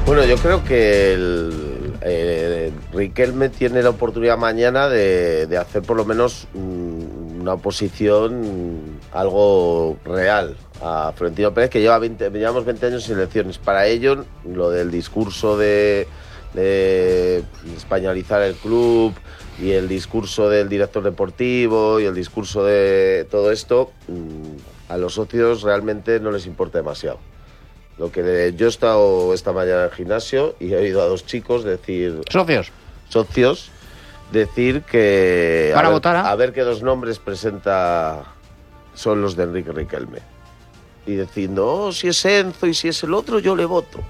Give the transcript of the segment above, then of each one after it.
Bueno, yo creo que Riquelme tiene la oportunidad mañana de hacer por lo menos una oposición algo real a Florentino Pérez, que llevamos 20 años sin elecciones. Para ello, lo del discurso de españolizar el club y el discurso del director deportivo y el discurso de todo esto, a los socios realmente no les importa demasiado. Yo he estado esta mañana en el gimnasio y he oído a dos chicos decir... Socios decir que... Para votar, a ver qué dos nombres presenta son los de Enrique Riquelme. Y diciendo, si es Enzo y si es el otro, yo le voto.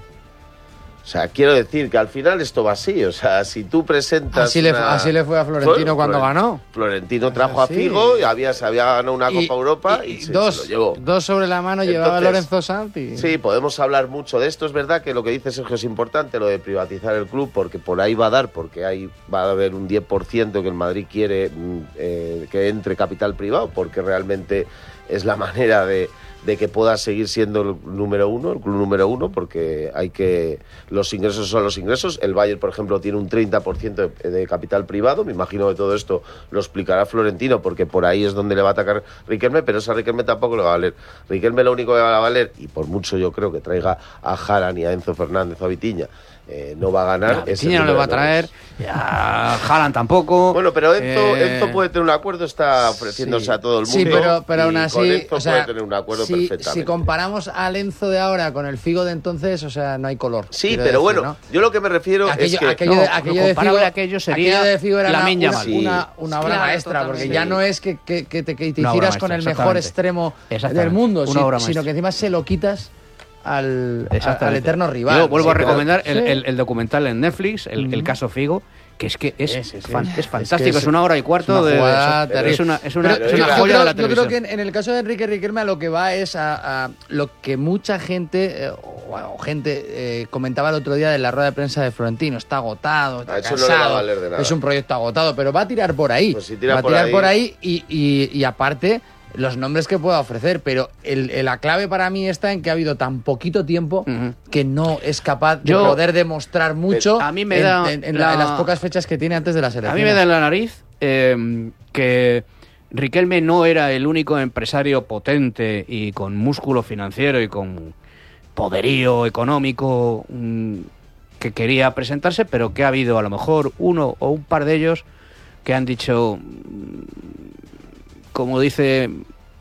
O sea, quiero decir que al final esto va así. O sea, si tú presentas... Así le fue a Florentino cuando ganó. Florentino trajo a Figo y se había ganado una Copa Europa y se lo llevó. Dos sobre la mano llevaba Lorenzo Sanz. Sí, podemos hablar mucho de esto. Es verdad que lo que dice Sergio es importante, lo de privatizar el club, porque por ahí va a dar, porque ahí va a haber un 10% que el Madrid quiere que entre capital privado, porque realmente es la manera de que pueda seguir siendo el club número uno, porque los ingresos son los ingresos. El Bayern, por ejemplo, tiene un 30% de capital privado. Me imagino que todo esto lo explicará Florentino, porque por ahí es donde le va a atacar Riquelme, pero esa Riquelme tampoco le va a valer. Riquelme lo único que va a valer, y por mucho yo creo que traiga a Haaland y a Enzo Fernández o a Vitinha, no va a ganar. Vitinha no le va a traer, a Haaland tampoco. Bueno, pero Enzo puede tener un acuerdo, está ofreciéndose a todo el mundo. Sí, pero aún así, con Enzo puede tener un acuerdo perfectamente. Si comparamos al Enzo de ahora con el Figo de entonces, o sea, no hay color. Sí, pero decir, bueno, ¿no? Yo lo que me refiero es que... Aquello sería de Figo era una obra maestra, porque ya no es que te hicieras con el mejor extremo del mundo, sino que encima se lo quitas al eterno rival. Yo vuelvo a recomendar el documental en Netflix, el caso Figo, que es fantástico, es 1 hora y cuarto es una joya de la televisión. Yo creo que en el caso de Enrique Riquelme a lo que va es a lo que mucha gente comentaba el otro día de la rueda de prensa de Florentino: está agotado, está cansado, no le va a valer de nada. Es un proyecto agotado, pero va a tirar por ahí, pues si va a tirar por ahí y aparte los nombres que pueda ofrecer, pero la clave para mí está en que ha habido tan poquito tiempo que no es capaz de poder demostrar mucho a mí me da en las pocas fechas que tiene antes de la selección. A mí me da en la nariz que Riquelme no era el único empresario potente y con músculo financiero y con poderío económico que quería presentarse, pero que ha habido a lo mejor uno o un par de ellos que han dicho... Como dice...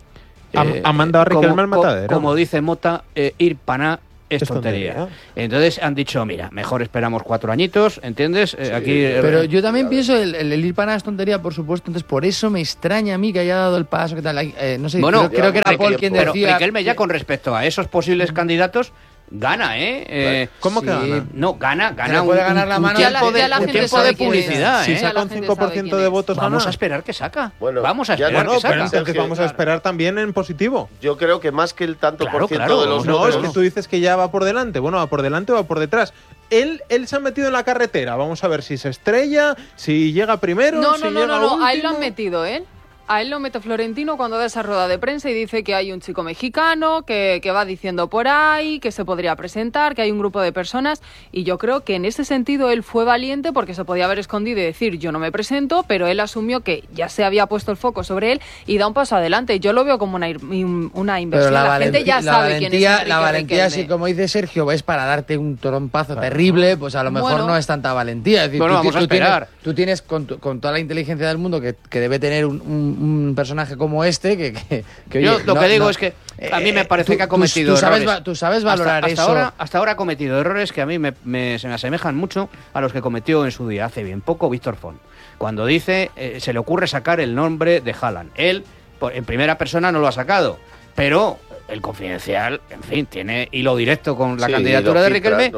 ¿Han mandado a Riquelme al matadero? Como dice Mota, ir paná es tontería. Entonces han dicho, mira, mejor esperamos 4 añitos, ¿entiendes? Sí, aquí. Pero yo también pienso el ir paná es tontería, por supuesto. Entonces por eso me extraña a mí que haya dado el paso. ¿Qué tal? No sé, bueno, creo que era Paul quien decía... Pero Riquelme ya con respecto a esos posibles candidatos... Gana, ¿Cómo que gana? No, gana puede ganar la mano un tiempo de publicidad. Si saca un 5% de votos, vamos a esperar que saca. Bueno, vamos a esperar que saca. Pero entonces vamos a esperar también en positivo. Yo creo que más que el tanto por ciento de los votos. No, es que tú dices que ya va por delante. Bueno, va por delante o va por detrás. Él se ha metido en la carretera. Vamos a ver si se estrella, si llega primero, si llega último. A él lo han metido, ¿eh? A él lo mete Florentino cuando da esa rueda de prensa y dice que hay un chico mexicano que va diciendo por ahí, que se podría presentar, que hay un grupo de personas, y yo creo que en ese sentido él fue valiente porque se podía haber escondido y decir yo no me presento, pero él asumió que ya se había puesto el foco sobre él y da un paso adelante. Yo lo veo como una inversión. Pero la gente ya sabe quién es Enrique La valentía, Riquelme. si como dice Sergio, es para darte un trompazo terrible, pues a lo mejor no es tanta valentía. Es decir, vamos a esperar. Tú tienes con toda la inteligencia del mundo que debe tener un personaje como este que yo oye, lo que digo es que a mí me parece que ha cometido errores. Tú sabes valorar hasta ahora ha cometido errores que a mí se me asemejan mucho a los que cometió en su día, hace bien poco, Víctor Font. Cuando dice, se le ocurre sacar el nombre de Haaland. Él, en primera persona, no lo ha sacado, pero el Confidencial, en fin, tiene hilo directo con la candidatura de Riquelme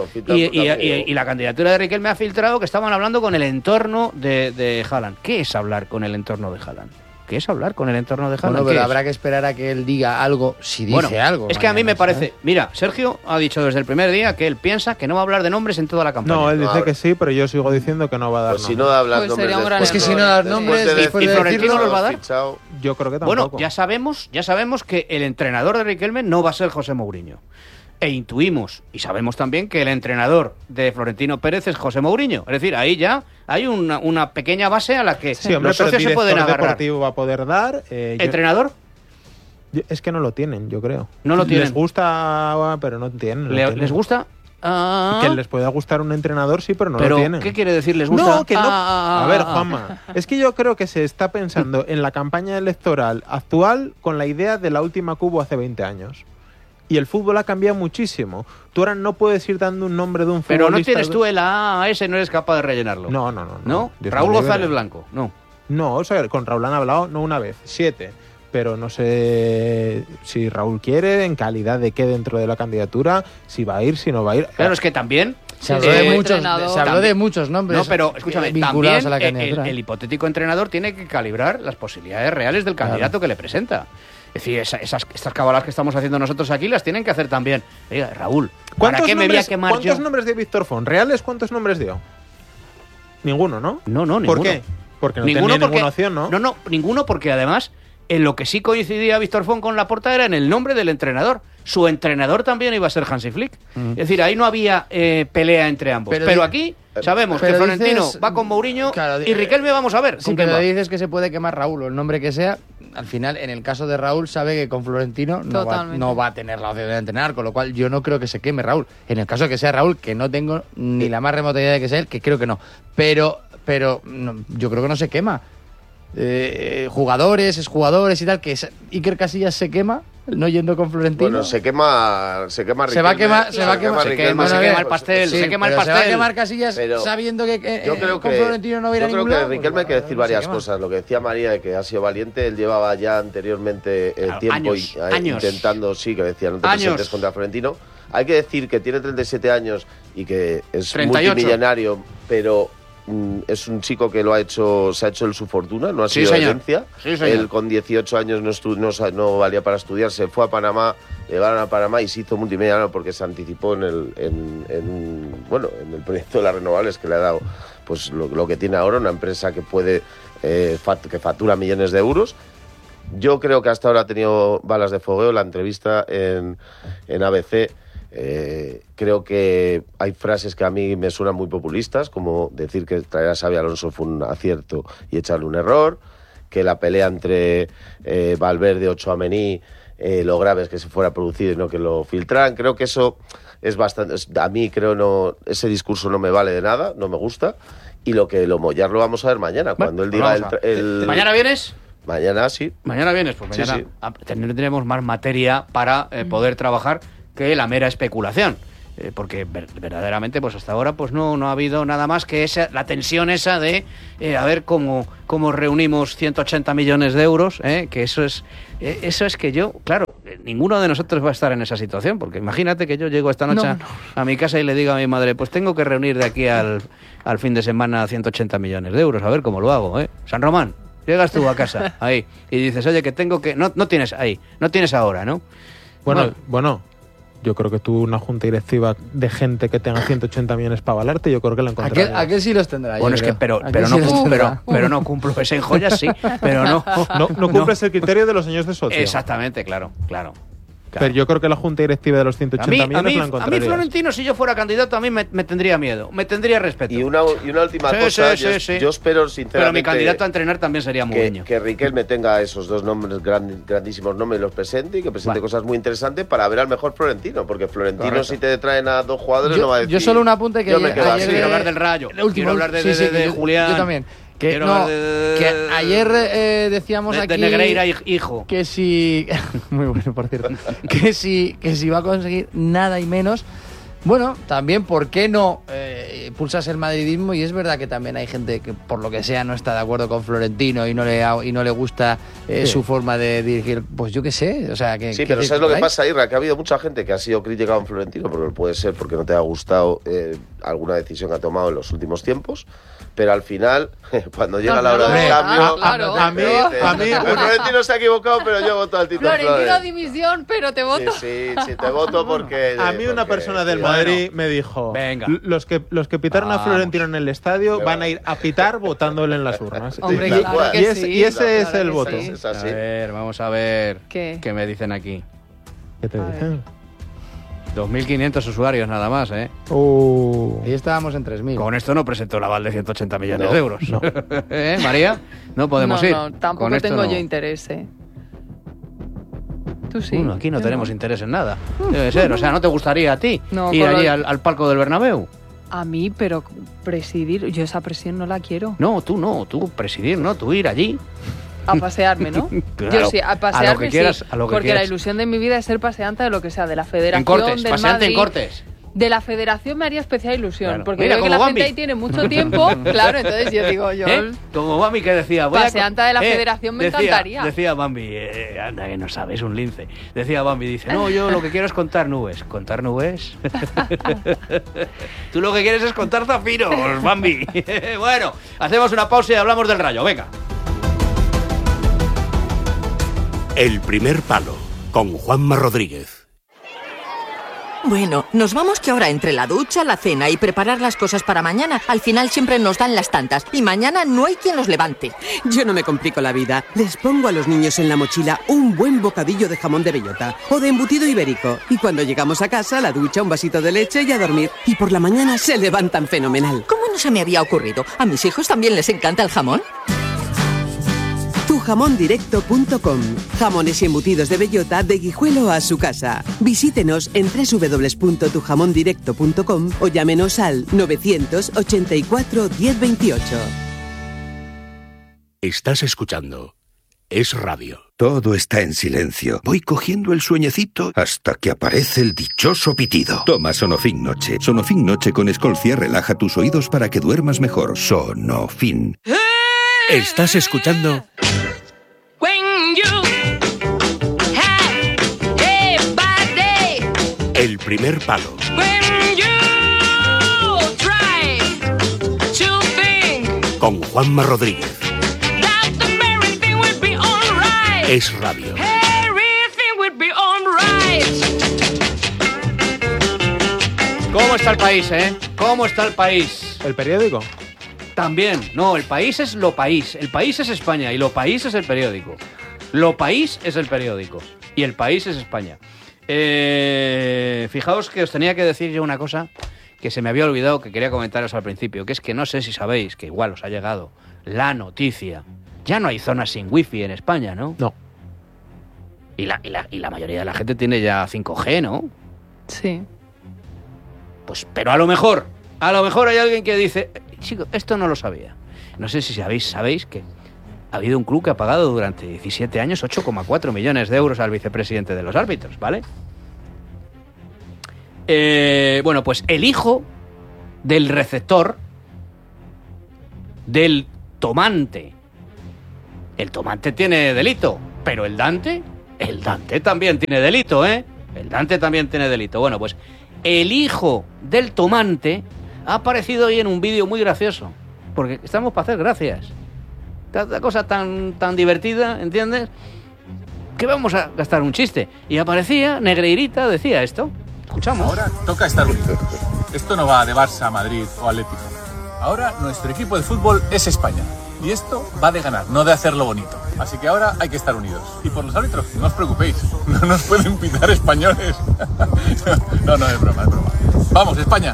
y la candidatura de Riquelme ha filtrado que estaban hablando con el entorno de Haaland. ¿Qué es hablar con el entorno de Haaland? ¿Qué es hablar con el entorno de Haaland? Bueno, pero habrá que esperar a que él diga algo, si dice algo. Es que a mí me parece... Mira, Sergio ha dicho desde el primer día que él piensa que no va a hablar de nombres en toda la campaña. No, él dice que sí, pero yo sigo diciendo que no va a dar nombres. Si no da nombres es que si no da nombres... ¿Y Florentino los va a dar? Yo creo que tampoco. Bueno, ya sabemos que el entrenador de Riquelme no va a ser José Mourinho. E intuimos y sabemos también que el entrenador de Florentino Pérez es José Mourinho. Es decir, ahí ya hay una pequeña base a la que los socios se pueden agarrar. Deportivo va a poder dar. ¿Entrenador? Es que no lo tienen, yo creo. No lo tienen. Les gusta, pero no tienen. ¿Les gusta? Que les pueda gustar un entrenador, sí, pero no lo tienen. ¿Qué quiere decir les gusta? No, que no. A ver, Juanma, es que yo creo que se está pensando en la campaña electoral actual con la idea de la última que hubo hace 20 años. Y el fútbol ha cambiado muchísimo. Tú ahora no puedes ir dando un nombre de un futbolista. Pero no tienes tú el A, ese no eres capaz de rellenarlo. No. ¿No? Raúl González Blanco, no. No, o sea, con Raúl han hablado no una vez, 7. Pero no sé si Raúl quiere, en calidad de qué dentro de la candidatura, si va a ir, si no va a ir. Claro, es que también se habló de muchos nombres. No, pero escúchame, vinculados también a la candidatura. el hipotético entrenador tiene que calibrar las posibilidades reales del candidato que le presenta. Es decir, estas cabalas que estamos haciendo nosotros aquí las tienen que hacer también. Oiga, Raúl, ¿para qué me voy a quemar yo? ¿Cuántos nombres dio Víctor Font? ¿Reales cuántos nombres dio? Ninguno, ¿no? No, ninguno. ¿Por qué? Porque no tenía ninguna opción, ¿no? No, ninguno, porque además en lo que sí coincidía Víctor Font con Laporta era en el nombre del entrenador. Su entrenador también iba a ser Hansi Flick. Es decir, ahí no había pelea entre ambos. Pero aquí sabemos que Florentino va con Mourinho, claro, y Riquelme vamos a ver. Si pero dices que se puede quemar Raúl o el nombre que sea, al final, en el caso de Raúl, sabe que con Florentino no va a tener la opción de entrenar, con lo cual yo no creo que se queme Raúl. En el caso de que sea Raúl, que no tengo ni la más remota idea de que sea él, que creo que no. Pero no, yo creo que no se quema. Jugadores, exjugadores y tal, que Iker Casillas se quema no yendo con Florentino. Bueno, se quema Riquelme. Se va a quemar el pastel, se va a quemar Casillas sabiendo que con Florentino no va a ir a ningún lado. Yo creo que Riquelme hay que decir varias cosas. Lo que decía María de que ha sido valiente, él llevaba ya anteriormente tiempo años. Intentando, sí, que decía, no te presentes contra Florentino. Hay que decir que tiene 37 años y que es 38. multimillonario, pero es un chico que se ha hecho su fortuna, no ha sido herencia. Él con 18 años no valía para estudiar, se fue a Panamá, le llevaron a Panamá y se hizo multimillonario porque se anticipó en el proyecto de las renovables que le ha dado pues lo que tiene ahora, una empresa que puede que factura millones de euros. Yo creo que hasta ahora ha tenido balas de fogueo. La entrevista en ABC, creo que hay frases que a mí me suenan muy populistas, como decir que traer a Xabi Alonso fue un acierto y echarle un error, que la pelea entre Valverde o Tchouaméni, lo grave es que se fuera producido y no que lo filtraran. Creo que eso es bastante... A mí ese discurso no me vale de nada, no me gusta, y lo ya lo vamos a ver mañana, cuando él diga ¿Mañana vienes? Mañana sí. Mañana vienes, pues mañana sí. Tendremos más materia para poder trabajar que la mera especulación, porque verdaderamente pues hasta ahora pues no ha habido nada más que la tensión esa de a ver cómo reunimos 180 millones de euros, que eso es que yo, claro, ninguno de nosotros va a estar en esa situación, porque imagínate que yo llego esta noche a mi casa y le digo a mi madre, pues tengo que reunir de aquí al fin de semana 180 millones de euros, a ver cómo lo hago, San Román, llegas tú a casa ahí y dices, oye, que tengo que... No tienes ahí, no tienes ahora, ¿no? Bueno, yo creo que tú una junta directiva de gente que tenga 180 millones para avalarte, yo creo que la encontrarás. Aquel sí los tendrá. Bueno, es que pero no cumplo ese en joyas, sí, pero no cumples el criterio de los señores de socio. Exactamente, claro. Pero yo creo que la junta directiva de los 180 millones la encontraría. A mí Florentino, si yo fuera candidato, a mí me tendría miedo, me tendría respeto. Y una última cosa, yo espero sinceramente... Pero mi candidato a entrenar también sería Mourinho. Que Riquelme tenga esos dos nombres, grandísimos nombres, los presente y que presente cosas muy interesantes para ver al mejor Florentino, porque Florentino si te traen a dos jugadores no va a decir... Yo solo un apunte que... Quiero hablar del Rayo, quiero hablar de Julián... Yo también. Que ayer decíamos aquí... De Negreira, hijo. Que si... Muy bueno, por cierto. que si va a conseguir nada y menos... Bueno, también, ¿por qué no pulsas el madridismo? Y es verdad que también hay gente que, por lo que sea, no está de acuerdo con Florentino y no le gusta su forma de dirigir. Pues yo qué sé, o sea... Sí, pero ¿sabes lo que pasa, Irra? Que ha habido mucha gente que ha sido crítica con Florentino, porque puede ser porque no te ha gustado alguna decisión que ha tomado en los últimos tiempos, pero al final, cuando llega la hora del cambio... A mí Florentino se ha equivocado, pero yo voto al Tito Flores. Florentino dimisión, pero te voto. Sí, te voto porque... A mí una persona del Madrid me dijo, venga, los que pitaron a Florentino en el estadio van a ir a pitar votándole en las urnas. Hombre, claro que sí. Y ese es el voto. Sí. A ver, vamos a ver qué me dicen aquí. ¿Qué te dicen? 2.500 usuarios nada más, ¿eh? Y estábamos en 3.000. Con esto no presentó el aval de 180 millones de euros. No. María? No podemos ir. No, tampoco tengo yo interés, Tú sí. Bueno, aquí no tenemos interés en nada. Debe ser, o sea, ¿no te gustaría a ti ir allí al palco del Bernabéu? A mí, pero presidir, yo esa presión no la quiero. No, tú presidir, no, tú ir allí. A pasearme, ¿no? Claro, yo sí, a pasearme, a lo que quieras, sí, a lo que porque quieras. La ilusión de mi vida es ser paseante de lo que sea, de la Federación, en Cortes, del paseante Madrid, en Cortes. De la Federación me haría especial ilusión, claro. porque mira, veo que la Bambi. gente ahí tiene mucho tiempo, claro, entonces yo digo, Como Bambi que decía... Paseanta de la Federación me encantaría. Decía Bambi, anda que no sabes, un lince. Decía Bambi, dice, no, yo lo que quiero es contar nubes. ¿Contar nubes? Tú lo que quieres es contar zafiros, Bambi. Bueno, hacemos una pausa y hablamos del Rayo, venga. El primer palo, con Juanma Rodríguez. Bueno, nos vamos que ahora entre la ducha, la cena y preparar las cosas para mañana, al final siempre nos dan las tantas y mañana no hay quien los levante. Yo no me complico la vida. Les pongo a los niños en la mochila un buen bocadillo de jamón de bellota o de embutido ibérico. Y cuando llegamos a casa, la ducha, un vasito de leche y a dormir. Y por la mañana se levantan fenomenal. ¿Cómo no se me había ocurrido? ¿A mis hijos también les encanta el jamón? Tujamondirecto.com. Jamones y embutidos de bellota de Guijuelo a su casa. Visítenos en www.tujamondirecto.com o llámenos al 984 1028. Estás escuchando Es Radio. Todo está en silencio. Voy cogiendo el sueñecito hasta que aparece el dichoso pitido. Toma Sonofin Noche. Sonofin Noche con Escolcia relaja tus oídos para que duermas mejor. Sonofin. Estás escuchando... El primer palo. Con Juanma Rodríguez. Es Radio. ¿Cómo está el país, ¿Cómo está el país? ¿El periódico? También. No, el país es lo país. El país es España y lo país es el periódico. Lo país es el periódico y el país es España. Fijaos que os tenía que decir yo una cosa que se me había olvidado, que quería comentaros al principio, que es que no sé si sabéis, que igual os ha llegado la noticia. Ya no hay zonas sin wifi en España, ¿no? No. Y la mayoría de la gente tiene ya 5G, ¿no? Sí. Pues, pero a lo mejor hay alguien que dice, chico, esto no lo sabía. No sé si sabéis que ha habido un club que ha pagado durante 17 años 8,4 millones de euros al vicepresidente de los árbitros, ¿vale? Bueno, pues el hijo del receptor del tomante. El tomante tiene delito, pero el Dante también tiene delito, ¿eh? El Dante también tiene delito. Bueno, pues el hijo del tomante ha aparecido hoy en un vídeo muy gracioso, porque estamos para hacer gracias. Tanta cosa tan divertida, ¿entiendes? Que vamos a gastar un chiste. Y aparecía, Negreirita decía esto. Escuchamos. Ahora toca estar unidos. Esto no va de Barça, Madrid o Atlético. Ahora nuestro equipo de fútbol es España. Y esto va de ganar, no de hacerlo bonito. Así que ahora hay que estar unidos. Y por los árbitros, no os preocupéis. No nos pueden pitar españoles. No, es broma, es broma. ¡Vamos, España!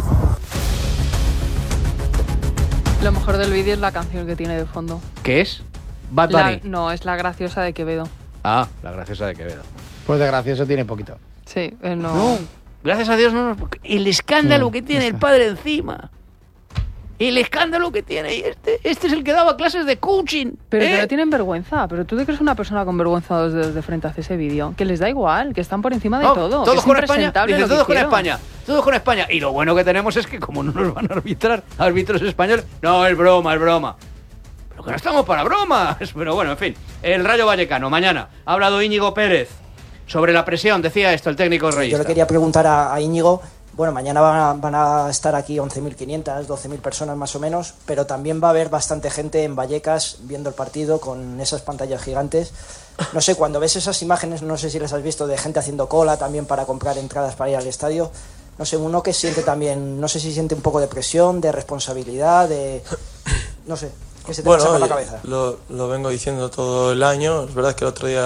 Lo mejor del vídeo es la canción que tiene de fondo. ¿Qué es? Bad Bunny. No, es La Graciosa de Quevedo. Ah, La Graciosa de Quevedo. Pues de gracioso tiene poquito. Sí, no. No, gracias a Dios no. El escándalo que tiene el padre encima. El escándalo que tiene. Y este es el que daba clases de coaching. Pero que no tienen vergüenza. ¿Pero tú te crees una persona con vergüenza de frente hace ese vídeo? Que les da igual, que están por encima de todo. Todos con España. Dice, todos con España. Todos con España. Y lo bueno que tenemos es que como no nos van a arbitrar árbitros españoles, no, es broma. Pero que no estamos para bromas. Pero bueno, en fin. El Rayo Vallecano. Mañana ha hablado Íñigo Pérez sobre la presión. Decía esto el técnico reyista. Yo le quería preguntar a Íñigo. Bueno, mañana van a estar aquí 11.500, 12.000 personas más o menos, pero también va a haber bastante gente en Vallecas viendo el partido con esas pantallas gigantes. No sé, cuando ves esas imágenes, no sé si las has visto, de gente haciendo cola también para comprar entradas para ir al estadio. No sé, uno que siente también, no sé si siente un poco de presión, de responsabilidad, no sé, ¿qué se te pasa por la cabeza? Lo vengo diciendo todo el año. Es verdad que el otro día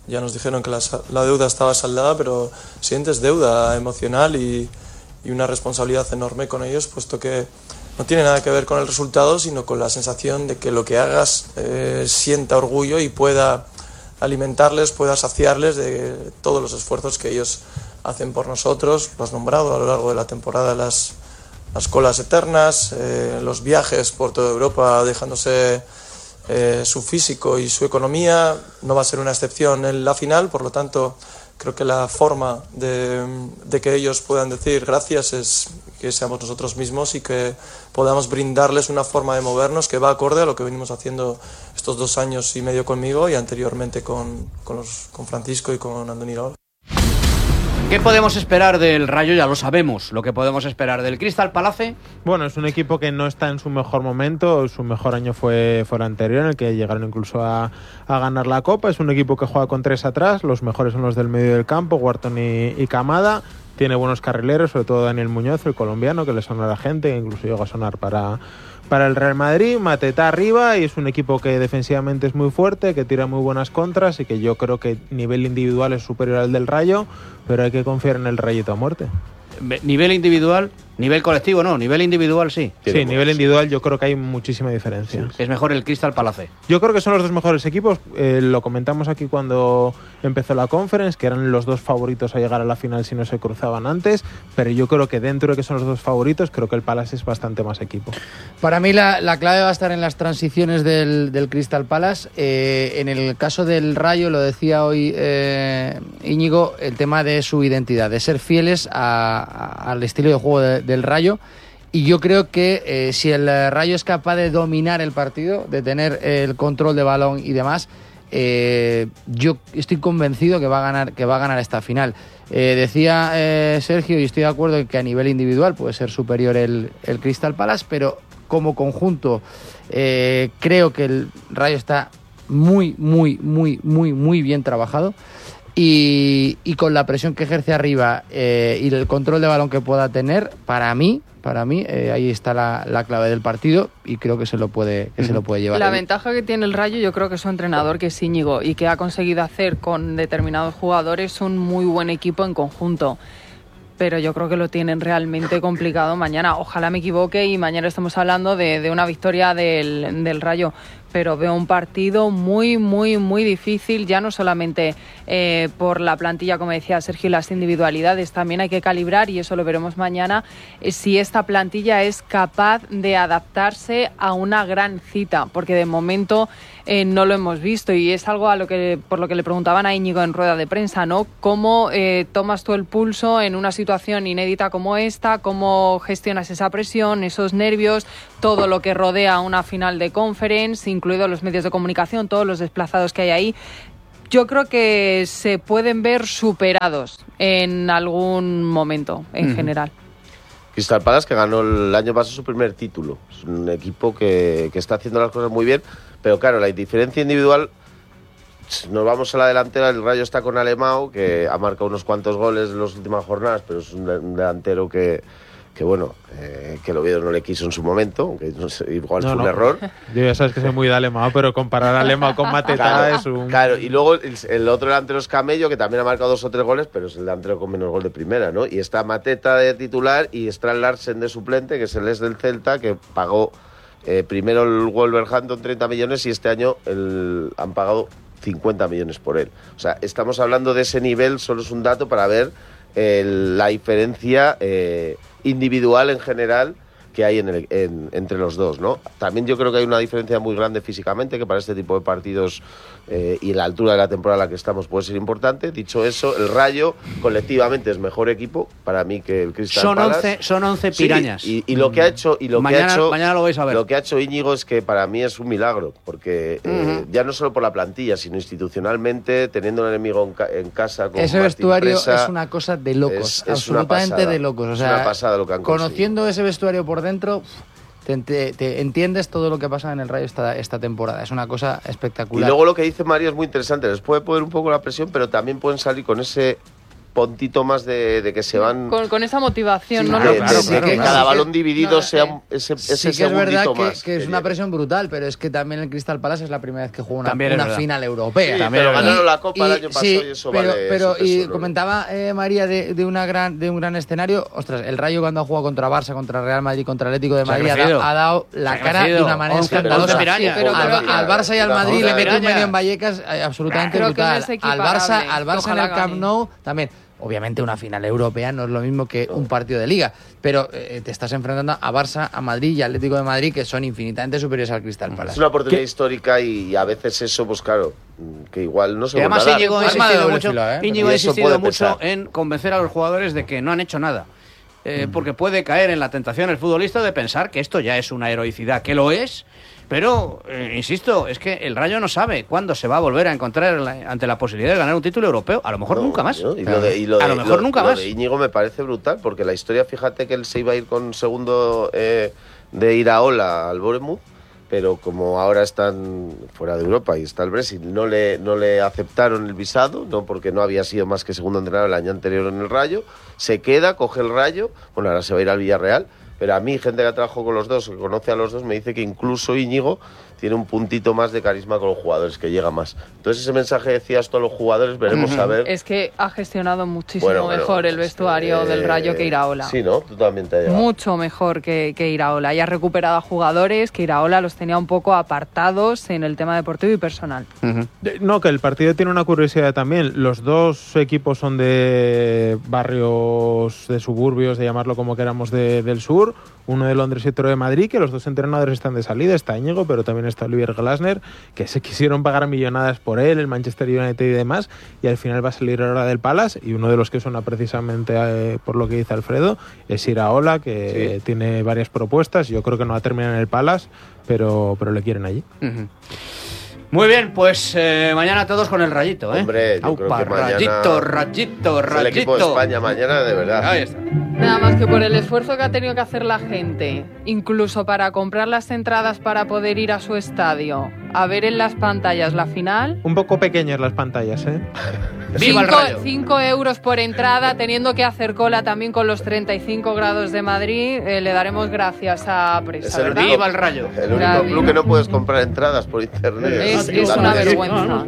Ya nos dijeron que la deuda estaba saldada, pero sientes deuda emocional y una responsabilidad enorme con ellos, puesto que no tiene nada que ver con el resultado, sino con la sensación de que lo que hagas sienta orgullo y pueda alimentarles, pueda saciarles de todos los esfuerzos que ellos hacen por nosotros. Lo has nombrado a lo largo de la temporada, las colas eternas, los viajes por toda Europa dejándose su físico y su economía. No va a ser una excepción en la final, por lo tanto creo que la forma de que ellos puedan decir gracias es que seamos nosotros mismos y que podamos brindarles una forma de movernos que va acorde a lo que venimos haciendo estos 2 años y medio conmigo y anteriormente con Francisco y con Andoni Iraola. ¿Qué podemos esperar del Rayo? Ya lo sabemos. Lo que podemos esperar del Crystal Palace. Bueno, es un equipo que no está en su mejor momento. Su mejor año fue el anterior, en el que llegaron incluso a ganar la Copa. Es un equipo que juega con 3 atrás. Los mejores son los del medio del campo, Wharton y Kamada. Tiene buenos carrileros, sobre todo Daniel Muñoz, el colombiano, que le sonó a la gente, que incluso llegó a sonar para el Real Madrid. Mateta arriba, y es un equipo que defensivamente es muy fuerte, que tira muy buenas contras y que yo creo que nivel individual es superior al del Rayo, pero hay que confiar en el Rayito a muerte. Nivel individual, nivel colectivo no, nivel individual sí. Sí, nivel individual yo creo que hay muchísima diferencia. Sí. Es mejor el Crystal Palace. Yo creo que son los 2 mejores equipos. Lo comentamos aquí cuando empezó la Conference, que eran los 2 favoritos a llegar a la final si no se cruzaban antes, pero yo creo que dentro de que son los 2 favoritos, creo que el Palace es bastante más equipo. Para mí la clave va a estar en las transiciones del Crystal Palace. En el caso del Rayo, lo decía hoy Íñigo, el tema de su identidad, de ser fieles al estilo de juego del Rayo. Y yo creo que si el Rayo es capaz de dominar el partido, de tener el control de balón y demás, yo estoy convencido que va a ganar esta final. Decía Sergio, y estoy de acuerdo en que a nivel individual puede ser superior el Crystal Palace, pero como conjunto creo que el Rayo está muy bien trabajado. Y con la presión que ejerce arriba y el control de balón que pueda tener, para mí ahí está la clave del partido, y creo que se lo puede llevar. La ventaja que tiene el Rayo, yo creo que su entrenador, que es Íñigo, y que ha conseguido hacer con determinados jugadores un muy buen equipo en conjunto. Pero yo creo que lo tienen realmente complicado mañana. Ojalá me equivoque y mañana estamos hablando de una victoria del Rayo. Pero veo un partido muy difícil, ya no solamente por la plantilla, como decía Sergio, y las individualidades. También hay que calibrar, y eso lo veremos mañana, si esta plantilla es capaz de adaptarse a una gran cita, porque de momento no lo hemos visto, y es algo por lo que le preguntaban a Íñigo en rueda de prensa, ¿no? ¿Cómo tomas tú el pulso en una situación inédita como esta? ¿Cómo gestionas esa presión, esos nervios, todo lo que rodea una final de Conference, incluidos los medios de comunicación, todos los desplazados que hay ahí? Yo creo que se pueden ver superados en algún momento, en general. Crystal Palace, que ganó el año pasado su primer título. Es un equipo que está haciendo las cosas muy bien, pero claro, la diferencia individual, nos vamos a la delantera. El Rayo está con Alemão, que ha marcado unos cuantos goles en las últimas jornadas, pero es un delantero que bueno, que el Oviedo no le quiso en su momento, aunque no sé, igual fue un error. Yo ya sabes que soy muy de Alemão, pero comparar a Alemão con Mateta es un... Claro, y luego el otro delantero es Camello, que también ha marcado 2 o 3 goles, pero es el delantero con menos gol de primera, ¿no? Y está Mateta de titular y Strand Larsen de suplente, que es el ex del Celta, que pagó primero el Wolverhampton 30 millones y este año han pagado 50 millones por él. O sea, estamos hablando de ese nivel, solo es un dato para ver la diferencia individual en general que hay entre los dos, ¿no? También yo creo que hay una diferencia muy grande físicamente, que para este tipo de partidos y la altura de la temporada en la que estamos puede ser importante. Dicho eso, el Rayo colectivamente es mejor equipo para mí que el Crystal Palace. Son 11 pirañas. Sí, y lo que ha hecho mañana lo vais a ver. Lo que ha hecho Íñigo es que para mí es un milagro, porque ya no solo por la plantilla, sino institucionalmente, teniendo un enemigo en casa con ese vestuario es una cosa de locos, absolutamente de locos. O sea, es una pasada lo que han conociendo ese vestuario por dentro, te entiendes todo lo que pasa en el Rayo esta temporada. Es una cosa espectacular. Y luego lo que dice María es muy interesante. Les puede poner un poco la presión, pero también pueden salir con ese puntito más de que se van... Con esa motivación, ¿no? De que cada balón dividido sea ese sí que es verdad que es una presión brutal, pero es que también el Crystal Palace es la primera vez que juega una final europea. Sí, pero ganaron la Copa el año pasado y eso pero comentaba María de un gran escenario. Ostras, el Rayo cuando ha jugado contra Barça, contra Real Madrid, contra Atlético de Madrid ha dado la cara de una manera escandalosa. Al Barça y al Madrid le metió un medio en Vallecas absolutamente brutal. Al Barça en el Camp Nou también. Obviamente una final europea no es lo mismo que un partido de liga, pero te estás enfrentando a Barça, a Madrid y Atlético de Madrid, que son infinitamente superiores al Crystal Palace. Es una oportunidad histórica y a veces eso, pues claro, que igual no se vuelve a dar. Además Íñigo ha insistido mucho en convencer a los jugadores de que no han hecho nada. Porque puede caer en la tentación el futbolista de pensar que esto ya es una heroicidad, que lo es, pero, insisto, es que el Rayo no sabe cuándo se va a volver a encontrar ante la posibilidad de ganar un título europeo. A lo mejor nunca más. Lo de Íñigo me parece brutal, porque la historia, fíjate que él se iba a ir con segundo de Iraola al Bournemouth, pero como ahora están fuera de Europa y está el Brexit, no le aceptaron el visado, no porque no había sido más que segundo entrenador el año anterior en el Rayo, se queda, coge el Rayo, bueno, ahora se va a ir al Villarreal, pero a mí, gente que trabajó con los dos, que conoce a los dos, me dice que incluso Íñigo tiene un puntito más de carisma con los jugadores, que llega más. Entonces ese mensaje decías tú a los jugadores, veremos a ver. Es que ha gestionado muchísimo mejor el vestuario del Rayo que Iraola. Sí, ¿no? Tú también te ha llegado. Mucho mejor que Iraola. Y ha recuperado a jugadores que Iraola los tenía un poco apartados en el tema deportivo y personal. No, que el partido tiene una curiosidad también. Los dos equipos son de barrios, de suburbios, de llamarlo como queramos, del sur. Uno de Londres y otro de Madrid, que los dos entrenadores están de salida. Está Íñigo, pero también está Oliver Glasner, que se quisieron pagar millonadas por él, el Manchester United y demás, y al final va a salir ahora del Palace, y uno de los que suena precisamente por lo que dice Alfredo es Iraola, que tiene varias propuestas. Yo creo que no va a terminar en el Palace, pero le quieren allí. Muy bien, pues mañana todos con el Rayito, ¿eh? Hombre, yo creo que mañana... Rayito. El equipo de España mañana, de verdad. Ahí está. Nada más que por el esfuerzo que ha tenido que hacer la gente, incluso para comprar las entradas para poder ir a su estadio, a ver en las pantallas la final. Un poco pequeñas las pantallas, ¿eh? ¡Viva el Rayo! 5 euros por entrada, teniendo que hacer cola también con los 35 grados de Madrid. Le daremos gracias a Presa, ¿verdad? ¡Viva el Rayo! El único club que no puedes comprar entradas por internet. Es una vergüenza.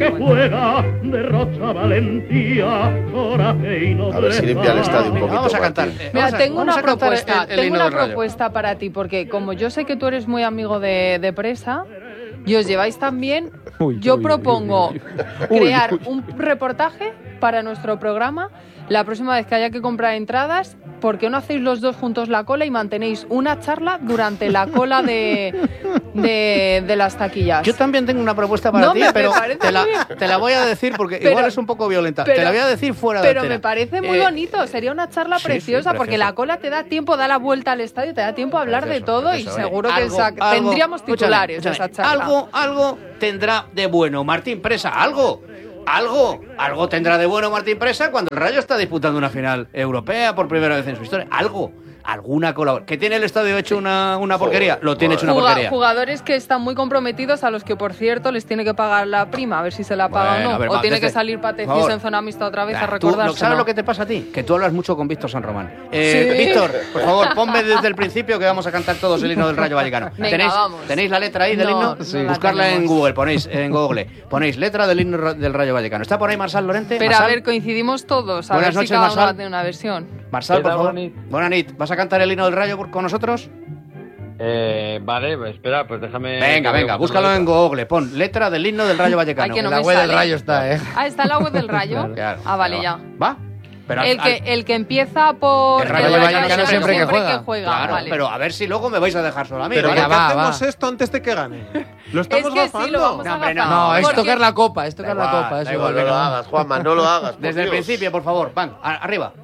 A ver si limpia el estadio un poquito. Vamos a cantar. Mira, tengo una propuesta para ti, porque como yo sé que tú eres muy amigo de Presa y os lleváis tan bien, yo propongo crear un reportaje para nuestro programa. La próxima vez que haya que comprar entradas, ¿por qué no hacéis los dos juntos la cola y mantenéis una charla durante la cola de las taquillas? Yo también tengo una propuesta para ti, pero te la voy a decir porque igual es un poco violenta. Te la voy a decir fuera de antena. Pero me parece muy bonito, sería una charla preciosa, porque la cola te da tiempo, da la vuelta al estadio, te da tiempo a hablar de todo y seguro que tendríamos titulares esa charla. Algo tendrá de bueno Martín Presa, algo tendrá de bueno Martín Presa cuando el Rayo está disputando una final europea por primera vez en su historia. Alguna colaboración. ¿Que tiene el estadio hecho una porquería? Lo tiene hecho una porquería. Jugadores que están muy comprometidos, a los que, por cierto, les tiene que pagar la prima, a ver si se la paga o no. O tiene que salir Patecís en zona mixta otra vez a recordarse. ¿Sabes lo que te pasa a ti? Que tú hablas mucho con Víctor San Román. Víctor, por favor, ponme desde el principio que vamos a cantar todos el himno del Rayo Vallecano. ¿Tenéis la letra ahí del himno? Sí. Buscarla en Google, ponéis letra del himno del Rayo Vallecano. ¿Está por ahí Marsal Lorente? Pero a ver, coincidimos todos, a ver si cada uno va a tener una versión. Marsal, por favor. Buenas noches. ¿Vas a cantar el himno del Rayo con nosotros? Vale, pues espera, pues déjame... Venga, búscalo en Google, pon letra del himno del Rayo Vallecano. En la web del Rayo está, ¿está en la web del Rayo? Claro. Vale, ya. ¿Va? Pero el que empieza por... El Rayo Vallecano siempre que juega. Claro, vale. Pero a ver si luego me vais a dejar sola a mí. Pero ¿por qué hacemos esto antes de que gane? ¿Lo estamos gafando? Sí, lo vamos a gafar. No, es tocar la copa, es tocar la copa. No lo hagas, Juanma, no lo hagas. Desde el principio, por favor, van, arriba.